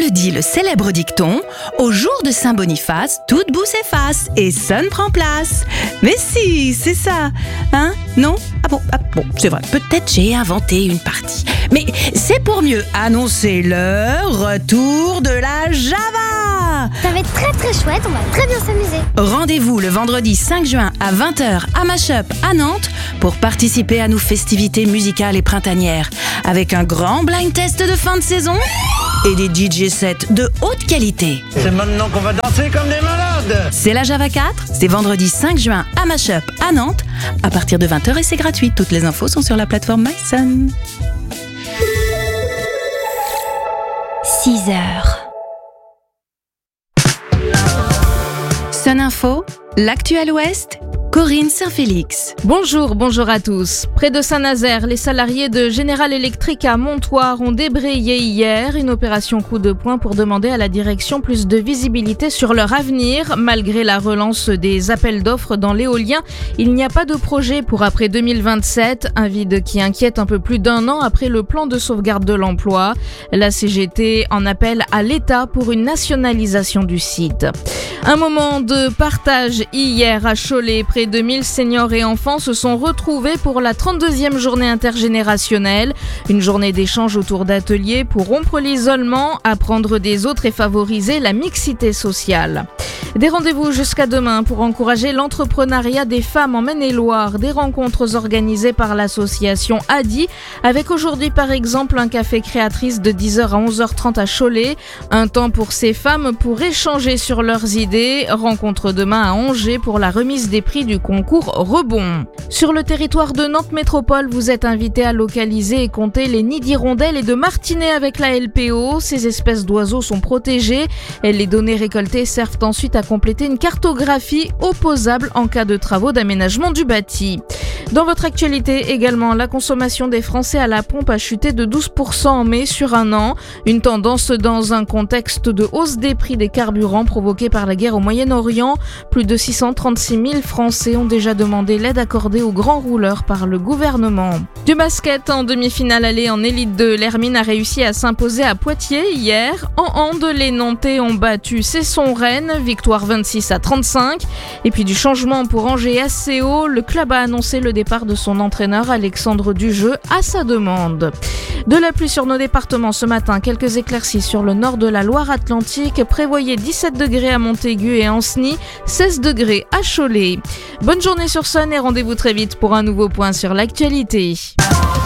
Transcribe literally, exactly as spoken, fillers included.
le dit le célèbre dicton, au jour de Saint-Boniface, toute boue s'efface et sonne prend place. Mais si, c'est ça, hein? Non? Ah bon, ah bon, c'est vrai, peut-être j'ai inventé une partie. Mais c'est pour mieux annoncer le retour de la Java! Ça va être très très chouette, on va très bien s'amuser. Rendez-vous le vendredi cinq juin à vingt heures à Mashup à Nantes pour participer à nos festivités musicales et printanières avec un grand blind test de fin de saison et des D J sets de haute qualité. C'est maintenant qu'on va danser comme des malades. C'est la Java quatre, c'est vendredi cinq juin à Mashup à Nantes à partir de vingt heures et c'est gratuit. Toutes les infos sont sur la plateforme MySun. six heures. Sun Info, l'actuel Ouest, Corinne Saint-Félix. Bonjour, bonjour à tous. Près de Saint-Nazaire, les salariés de General Electric à Montoire ont débrayé hier une opération coup de poing pour demander à la direction plus de visibilité sur leur avenir. Malgré la relance des appels d'offres dans l'éolien, il n'y a pas de projet pour après deux mille vingt-sept, un vide qui inquiète un peu plus d'un an après le plan de sauvegarde de l'emploi. La C G T en appelle à l'État pour une nationalisation du site. Un moment de partage hier à Cholet. Près de mille seniors et enfants se sont retrouvés pour la trente-deuxième journée intergénérationnelle. Une journée d'échange autour d'ateliers pour rompre l'isolement, apprendre des autres et favoriser la mixité sociale. Des rendez-vous jusqu'à demain pour encourager l'entrepreneuriat des femmes en Maine-et-Loire. Des rencontres organisées par l'association A D I avec aujourd'hui par exemple un café créatrice de dix heures à onze heures trente à Cholet. Un temps pour ces femmes pour échanger sur leurs idées. Rencontre demain à Angers pour la remise des prix du concours Rebond. Sur le territoire de Nantes Métropole, vous êtes invité à localiser et compter les nids d'hirondelles et de martinets avec la L P O. Ces espèces d'oiseaux sont protégées et les données récoltées servent ensuite à compléter une cartographie opposable en cas de travaux d'aménagement du bâti. Dans votre actualité également, la consommation des Français à la pompe a chuté de douze pour cent en mai sur un an. Une tendance dans un contexte de hausse des prix des carburants provoquée par la guerre au Moyen-Orient. Plus de six cent trente-six mille Français ont déjà demandé l'aide accordée aux grands rouleurs par le gouvernement. Du basket en demi-finale allée en élite deux, l'Hermine a réussi à s'imposer à Poitiers hier. En hand, les Nantais ont battu Cesson-Rennes, victoire vingt-six à trente-cinq. Et puis du changement pour Angers S C O, le club a annoncé le départ de son entraîneur Alexandre Dujeu à sa demande. De la pluie sur nos départements ce matin, quelques éclaircies sur le nord de la Loire-Atlantique. Prévoyez dix-sept degrés à Montaigu et Ancenis, seize degrés à Cholet. Bonne journée sur Sun et rendez-vous très vite pour un nouveau point sur l'actualité.